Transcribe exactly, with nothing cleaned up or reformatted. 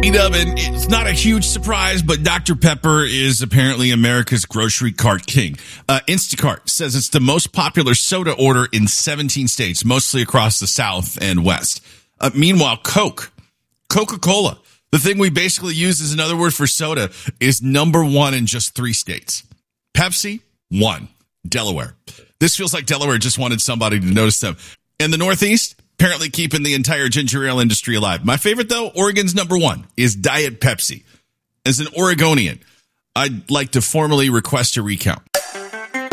Dub, and it's not a huge surprise, but Doctor Pepper is apparently America's grocery cart king. Uh, Instacart says it's the most popular soda order in seventeen states, mostly across the South and West. Uh, meanwhile, Coke, Coca-Cola, the thing we basically use as another word for soda, is number one in just three states. Pepsi, one. Delaware. This feels like Delaware just wanted somebody to notice them. In the Northeast, apparently keeping the entire ginger ale industry alive. My favorite, though, Oregon's number one, is Diet Pepsi. As an Oregonian, I'd like to formally request a recount.